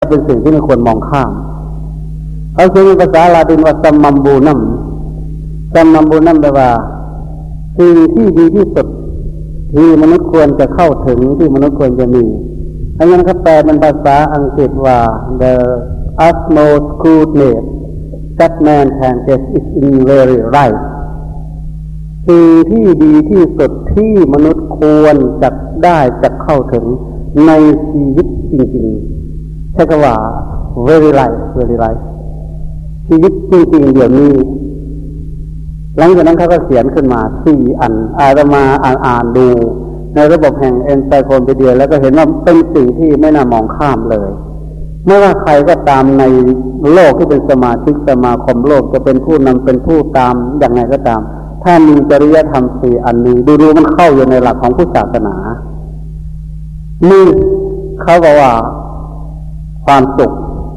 เป็นสิ่งที่ไม่ควรมองข้ามเขาใช้ภาษาลาตินว่าซัมมัมบูนัมซัมมัมบูนัมแปลว่าสิ่งที่ดีที่สุดที่มนุษย์ควรจะเข้าถึงที่มนุษย์ควรจะมีอันนั้นเขาแปลเป็นภาษาอังกฤษว่า the utmost goodness that man can get is in very right สิ่งที่ดีที่สุดที่มนุษย์ควรจะได้จะเข้าถึงในชีวิตจริงๆใช้คำว่า very right very right ชีวิตจริงๆเดี๋ยวนี้หลังจากนั้นเขาก็เขียนขึ้นมา4 อันอาตมาอ่านดูในระบบแห่งเอนไซโคลปีเดียแล้วก็เห็นว่าเป็นสิ่งที่ไม่น่ามองข้ามเลยไม่ว่าใครก็ตามในโลกที่เป็นสมาชิกสมาคมโลกจะเป็นผู้นำเป็นผู้ตามอย่างไรก็ตามถ้ามีจริยธรรม4 อันนี้ดูมันเข้าอยู่ในหลักของพุทธศาสนานี่เขาบอกว่าความสุข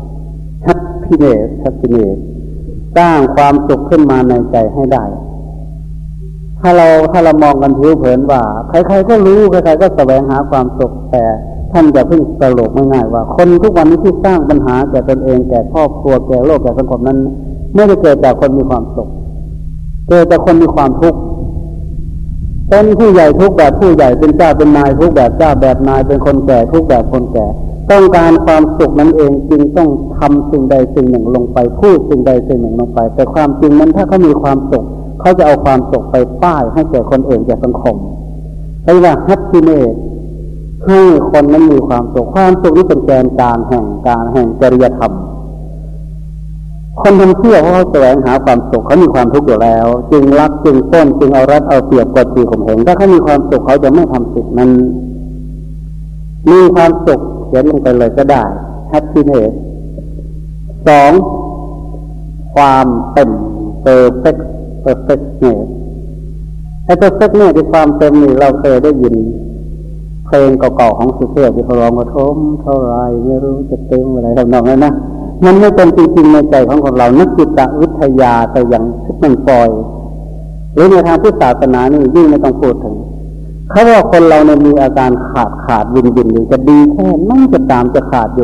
happiness สร้างความสุขขึ้นมาในใจให้ได้ถ้าเรามองกันผิวเผินว่าใครๆก็รู้ใครๆก็แสวงหาความสุขแต่ท่านจะเพิ่งสรุปง่ายๆว่าคนทุกวันนี้ที่สร้างปัญหาแก่ตนเองแก่ครอบครัวแก่โลกแก่สังคมนั้นไม่ได้เกิดจากคนมีความสุขเกิดจากคนมีความทุกข์เป็นผู้ใหญ่ทุกข์แบบผู้ใหญ่เป็นเจ้าเป็นนายทุกข์แบบเจ้าแบบนายเป็นคนแก่ทุกข์แบบคนแก่ต้องการความสุขนั้นเองจึงต้องทำสิ่งใดสิ่งหนึ่งลงไปพูดสิ่งใดสิ่งหนึ่งลงไปแต่ความจริงนั้นถ้าเขามีความสุขเขาจะเอาความสุขไปป้ายให้แก่คนอื่นแก่สังคมเรียกว่า happiness ให้คนนั้นมีความสุขความสุขนี้เป็นแกนกลางแห่งจริยธรรมคนทำเชื่อเพราะเขาแสวงหาความสุขเขามีความทุกข์อยู่แล้วจึงรักจึงต้นจึงเอารัดเอาเปรียบกดขี่ข่มเหงถ้าเขามีความสุขเขาจะไม่ทำสิ่งนั้นมีความสุขเขียนลงไปเลยก็ได้ happiness 2ความเต็ม perfectness ไอ้ perfectness ที่ความเต็มนี่เราเคยได้ยินเพลงเก่าๆของสุเทพที่เขาร้องว่าทมเท่าไรไม่รู้จะเต็มอะไรทำนองนั้นนะมันไม่เป็นจริงๆในใจของคนเรานักจิตวิทยาแต่อย่างที่มันปล่อยหรือในทางพุทธศาสนานี่ยิ่งไม่ต้องพูดถึงเขาว่าคนเราเนี่ยมีอาการขาดวินอยู่จะดีแค่ไม่จะตามจะขาดอยู่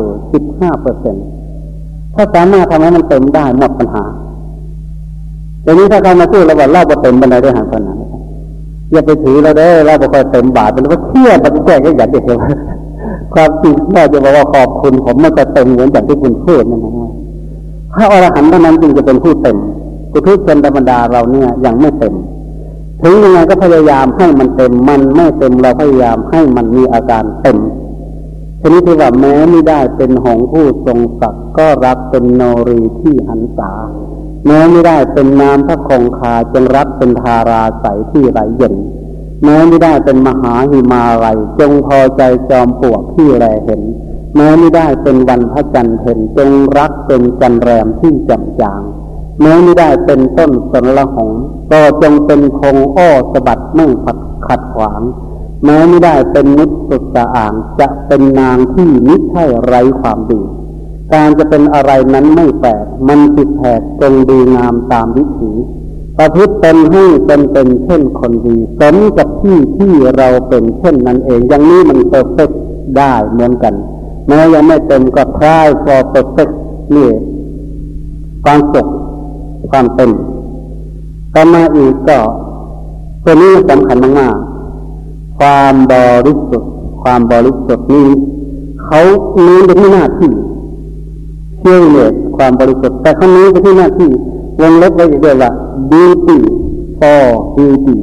15% ถ้าสามารถทำให้มันเต็มได้หมดปัญหาทีนี้ถ้าใครมาพูดแล้วว่าเราบ่เต็มบันไดได้หาคนนั้นอย่าไปถือเราได้เราบ่ค่อยเต็มบาทเป็นว่าเครียดมันแก้ก็อยากจะเห็นความจริงน่าจะบอกว่าขอบคุณผมมันก็เต็มเหมือนอย่างที่คุณพูดนั่นนะพระอรหันต์เท่านั้นจึงจะเป็นผู้เต็มผู้ทุกชนธรรมดาเราเนี่ยยังไม่เต็มถึงยังไงก็พยายามให้มันเต็มมันไม่เต็มเราพยายามให้มันมีอาการเต็มทีนี้ที่ว่าแม้ไม่ได้เป็นหงส์ผู้ทรงศักดิ์ก็รักเป็นโนรีที่หันษาแม้ไม่ได้เป็นน้ำพระคงคาจงรักเป็นธาราใสที่ไหลเย็นแม้ไม่ได้เป็นมหาหิมาลัยจงพอใจจอมปลวกที่แลเห็นแม้ไม่ได้เป็นวันพระจันทร์เพ็ญจงรักเป็นจันแรมที่แจ่มจางแม้ไม่ได้เป็นต้นสนละหงส์ก็จงเป็นคงอ้อสะบัดไม่ขัดขวางแม้ไม่ได้เป็นนิจสุดสะอ่างจะเป็นนางที่มิใช่ไร้ความดีการจะเป็นอะไรนั้นไม่แปลกมันผิดแผกจงดีงามตามวิถีประพฤติตนให้เป็นเช่นคนดีสมกับที่เราเป็นเช่นนั้นเองอย่างนี้มันเพอร์เฟคได้เหมือนกันแม้ยังไม่เต็มก็ try for perfect นี่ความสุขความเต็มต่อมาอีกก็ตัวนี้สำคัญมากๆความบริสุทธิ์นี้เขาเน้นไปที่หน้าที่เชื่อเลยความบริสุทธิ์แต่เขาเน้นไปที่หน้าที่วงเล็บไว้อีกด้วยว่า duty for duty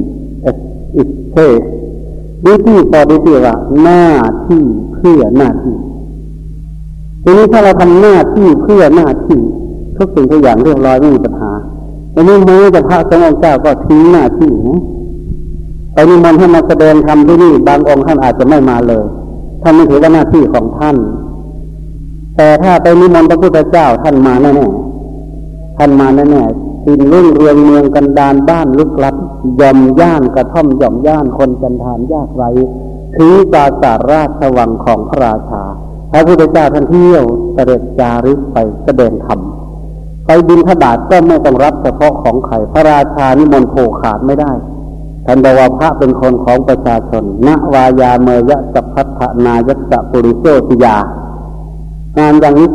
it takes duty for duty ว่าหน้าที่เพื่อหน้าที่ทีนี้ถ้าเราทำหน้าที่เพื่อหน้าที่ทุกสิ่งทุกอย่างเรียบร้อยไม่มีปัญหาทีนี้แม้แต่พระสงฆ์องค์เจ้าก็ทิ้งหน้าที่นะไปนิมนต์ให้มาแสดงธรรมที่นี่บางองค์ท่านอาจจะไม่มาเลยท่านไม่ถือว่าหน้าที่ของท่านแต่ถ้าไปนิมนต์พระพุทธเจ้าท่านมาแน่ๆสิ่งรุ่งเรืองเมืองกันดารบ้านลึกลับย่อมย่านกระท่อมย่อมย่านคนจันทานยากไร้ถือปราสาทราชวังของพระราชาพระพุทธเจ้าท่านเที่ยวเสด็จจาริกไปแสดงธรรมไปบิณฑบาตก็ไม่ต้องรับเฉพาะของใครพระราชานิมนต์โผขาดไม่ได้ท่านบอกว่าพระเป็นคนของประชาชนณวายาเมยะสัพพัทธนายัสสะปุริโสติยางานอย่างนี้